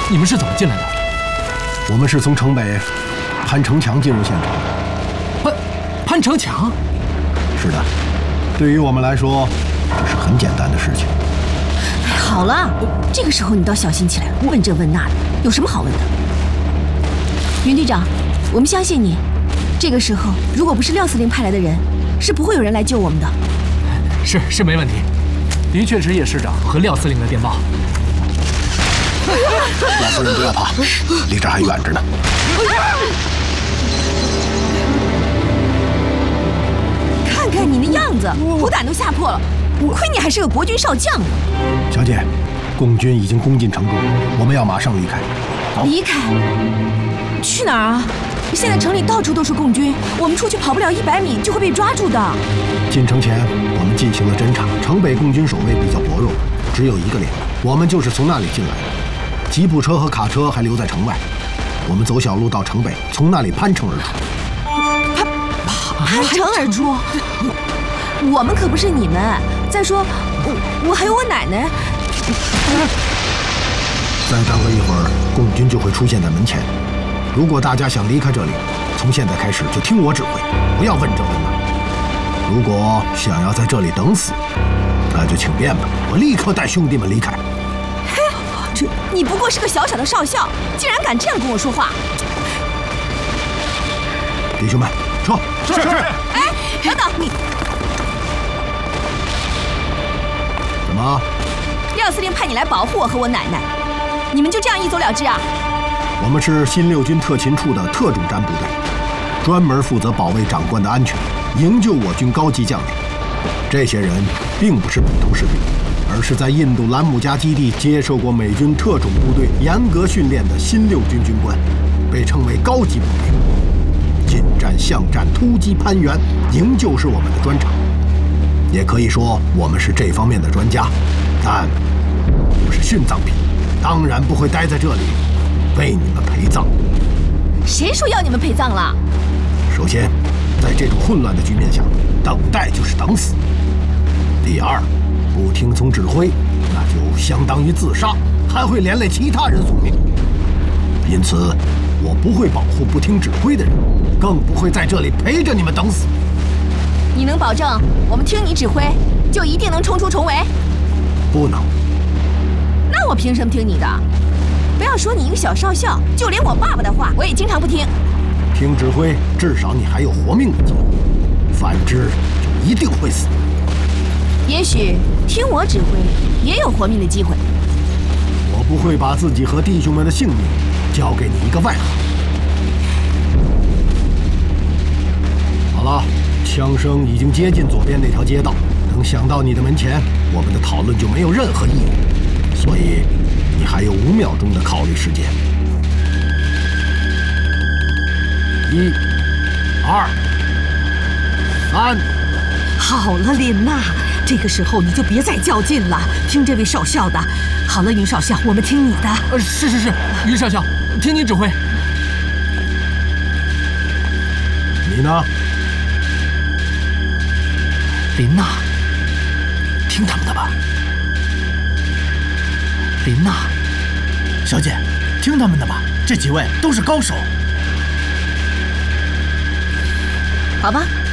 你们是怎么进来的？ 我们是从城北攀城墙进入现场的。攀城墙？ 是的，对于我们来说，这是很简单的事情。 好了，这个时候你倒小心起来，问这问那的，有什么好问的？云队长，我们相信你。这个时候，如果不是廖司令派来的人，是不会有人来救我们的。 是没问题，的确是叶师长和廖司令的电报。 老夫人不要怕，离这还远着呢。 看看你那样子，虎胆都吓破了，亏你还是个国军少将呢。 小姐，共军已经攻进城中，我们要马上离开。 离开？去哪儿啊？现在城里到处都是共军，我们出去跑不了100米就会被抓住的。 进城前，我们进行了侦查，城北共军守卫比较薄弱，只有一个连，我们就是从那里进来的。吉普车和卡车还留在城外，我们走小路到城北，从那里攀城而出。 攀城而出？我们可不是你们。再说，我还有我奶奶。 再耽搁一会儿，共军就会出现在门前。如果大家想离开这里，从现在开始就听我指挥，不要问这问那。如果想要在这里等死，那就请便吧，我立刻带兄弟们离开。 你不过是个小小的少校，竟然敢这样跟我说话！ 弟兄们，撤！ 是。哎，等等你！ 怎么？ 廖司令派你来保护我和我奶奶，你们就这样一走了之啊？ 我们是新6军特勤处的特种战部队，专门负责保卫长官的安全，营救我军高级将领。这些人并不是普通士兵，而是在印度兰姆加基地接受过美军特种部队严格训练的新6军军官，被称为高级步兵。近战、巷战、突击、攀援、营救是我们的专长，也可以说我们是这方面的专家。但我是殉葬品，当然不会待在这里为你们陪葬。 谁说要你们陪葬了？ 首先，在这种混乱的局面下，等待就是等死。第二，不听从指挥，那就相当于自杀，还会连累其他人送命。因此，我不会保护不听指挥的人，更不会在这里陪着你们等死。 你能保证我们听你指挥，就一定能冲出重围？ 不能。 那我凭什么听你的？不要说你一个小少校，就连我爸爸的话，我也经常不听。 听指挥，至少你还有活命的机会；反之，就一定会死。 也许听我指挥，也有活命的机会。 我不会把自己和弟兄们的性命交给你一个外行。好了，枪声已经接近左边那条街道，等响到你的门前，我们的讨论就没有任何意义。所以，你还有5秒钟的考虑时间。1、2、3。 好了，琳娜，这个时候你就别再较劲了，听这位少校的。好了，云少校，我们听你的。 是，云少校，听你指挥。 你呢？ 琳娜，听他们的吧。琳娜， 小姐，听他们的吧，这几位都是高手。 好吧。